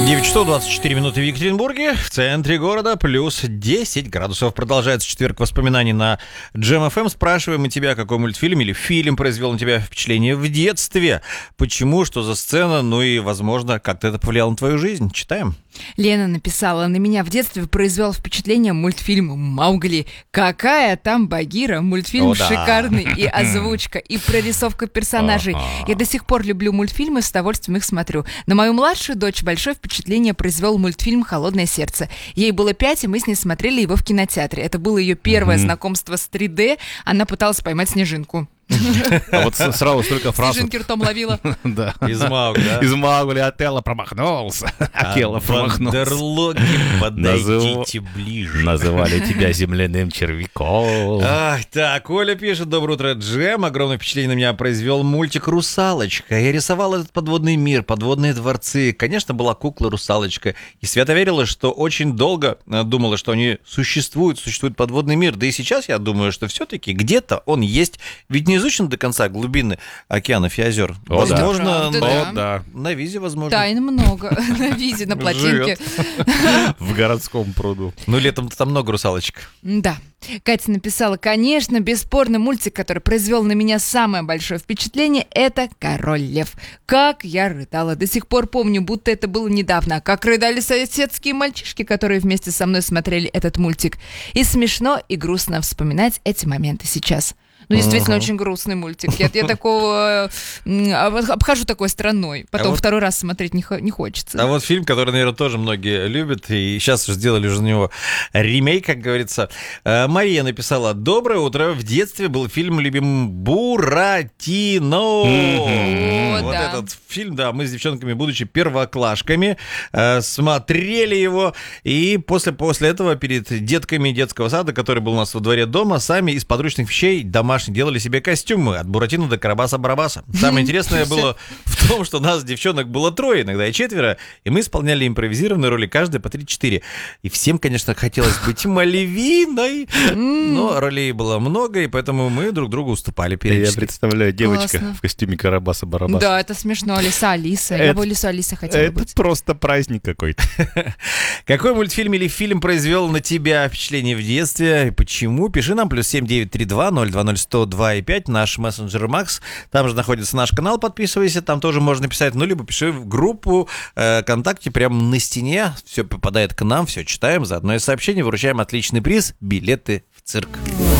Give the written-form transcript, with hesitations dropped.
9 часов 24 минуты в Екатеринбурге, в центре города, плюс 10 градусов. Продолжается четверг воспоминаний на Джем ФМ. Спрашиваем у тебя, какой мультфильм или фильм произвел на тебя впечатление в детстве. Почему, что за сцена, ну и, возможно, как-то это повлияло на твою жизнь. Читаем. Лена написала: на меня в детстве произвел впечатление мультфильм «Маугли». Какая там Багира. Мультфильм шикарный. И озвучка, и прорисовка персонажей. Я до сих пор люблю мультфильмы, с удовольствием их смотрю. На мою младшую дочь большое впечатление произвел мультфильм «Холодное сердце». Ей было 5, и мы с ней смотрели его в кинотеатре. Это было ее первое знакомство с 3D. Она пыталась поймать снежинку. А вот сразу столько фраз. Снежинки ртом ловила. Да. Из Маугли, да? Из Маугли Отелло промахнулся. Акела промахнулся. Бандерлоги, подойдите ближе. Называли тебя земляным червяком. Ах, так, Оля пишет: доброе утро, Джем. Огромное впечатление на меня произвел мультик «Русалочка». Я рисовал этот подводный мир, подводные дворцы. Конечно, была кукла-русалочка. И Света верила, что очень долго думала, что они существует подводный мир. Да и сейчас я думаю, что все-таки где-то он есть. Ведь не изучены до конца глубины океанов и озер. Возможно, на Визе, возможно. Тайн много. На Визе, на плотинке. В городском пруду. Ну, летом там много русалочек. Да. Катя написала: конечно, бесспорно, мультик, который произвел на меня самое большое впечатление, это «Король Лев». Как я рыдала. До сих пор помню, будто это было недавно. Как рыдали соседские мальчишки, которые вместе со мной смотрели этот мультик. И смешно, и грустно вспоминать эти моменты сейчас. Ну, действительно, очень грустный мультик. Я такого обхожу такой стороной. Потом второй раз смотреть не хочется. А вот фильм, который, наверное, тоже многие любят, и сейчас сделали уже на него ремейк, как говорится. Мария написала: доброе утро. В детстве был фильм любимый «Буратино». Вот этот фильм, да, мы с девчонками, будучи первоклашками, смотрели его. И после этого перед детками детского сада, который был у нас во дворе дома, сами из подручных вещей домашних делали себе костюмы от Буратино до Карабаса-Барабаса. Самое интересное было в том, что нас, девчонок, было 3, иногда и 4, и мы исполняли импровизированные роли, каждая по 3-4. И всем, конечно, хотелось быть Мальвиной, но ролей было много, и поэтому мы друг другу уступали периодически. Я представляю, девочка в костюме Карабаса-Барабаса. Да, это смешно. Лиса. Я бы Лиса хотела быть. Это просто праздник какой-то. Какой мультфильм или фильм произвел на тебя впечатление в детстве и почему? Пиши нам +7 932 020 102,5, наш мессенджер Макс. Там же находится наш канал, подписывайся, там тоже можно писать. Ну, либо пиши в группу ВКонтакте, прямо на стене. Все попадает к нам, все читаем. За одно из сообщений выручаем отличный приз — билеты в цирк.